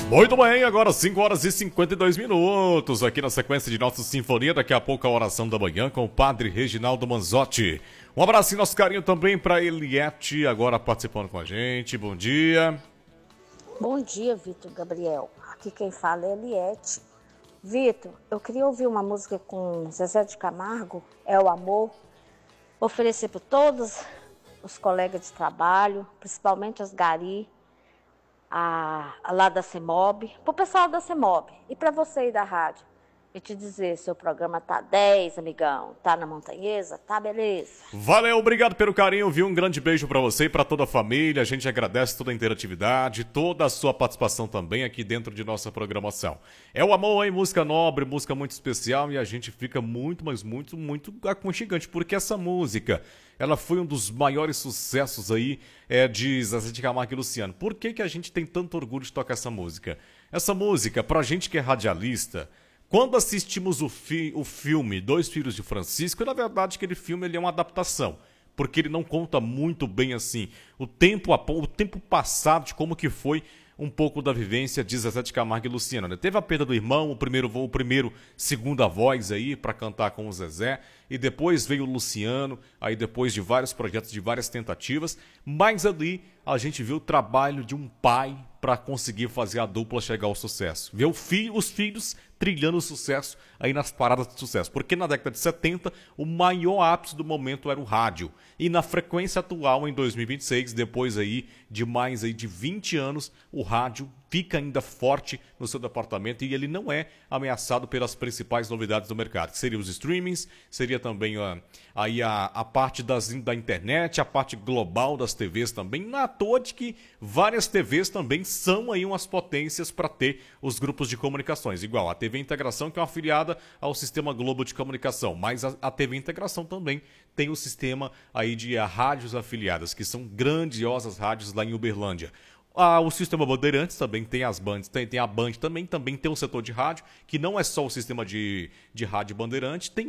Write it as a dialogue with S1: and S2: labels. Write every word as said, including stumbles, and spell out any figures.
S1: Muito bem, agora cinco horas e cinquenta e dois minutos, aqui na sequência de nossa sinfonia, daqui a pouco a oração da manhã com o Padre Reginaldo Manzotti. Um abraço e nosso carinho também para Eliette, agora participando com a gente, bom dia.
S2: Bom dia, Vitor Gabriel, aqui quem fala é Eliette. Vitor, eu queria ouvir uma música com Zezé de Camargo, É o Amor, oferecer para todos os colegas de trabalho, principalmente as gari, A, a lá da CEMOB, para o pessoal da CEMOB e para você aí da rádio. E te dizer, seu programa tá dez, amigão, tá na montanhesa, tá beleza.
S1: Valeu, obrigado pelo carinho, viu? Um grande beijo para você e para toda a família. A gente agradece toda a interatividade, toda a sua participação também aqui dentro de nossa programação. É o amor, hein? Música nobre, música muito especial e a gente fica muito, mas muito, muito aconchegante, porque essa música, ela foi um dos maiores sucessos aí é, de Zezé de Camargo e Luciano. Por que que a gente tem tanto orgulho de tocar essa música? Essa música, pra gente que é radialista, quando assistimos o, fi, o filme Dois Filhos de Francisco, na verdade aquele filme ele é uma adaptação, porque ele não conta muito bem assim o tempo, o tempo passado de como que foi um pouco da vivência de Zezé de Camargo e Luciano. Né? Teve a perda do irmão, o primeiro, o primeiro segunda voz aí para cantar com o Zezé, e depois veio o Luciano, aí depois de vários projetos, de várias tentativas, mas ali a gente viu o trabalho de um pai para conseguir fazer a dupla chegar ao sucesso. Ver o filho, os filhos trilhando o sucesso aí nas paradas de sucesso. Porque na década de setenta, o maior ápice do momento era o rádio. E na frequência atual, em dois mil e vinte e seis, depois aí de mais aí de vinte anos, o rádio fica ainda forte no seu departamento e ele não é ameaçado pelas principais novidades do mercado, que seriam os streamings, seria também a, aí a, a parte das, da internet, a parte global das T Vs também, não é à toa de que várias T Vs também são aí umas potências para ter os grupos de comunicações, igual a T V Integração, que é uma afiliada ao Sistema Globo de Comunicação, mas a, a T V Integração também tem o sistema aí de a, rádios afiliadas, que são grandiosas rádios lá em Uberlândia. Ah, o sistema Bandeirantes também tem as bandas, tem, tem a Band também, também tem um setor de rádio, que não é só o sistema de, de rádio Bandeirantes, tem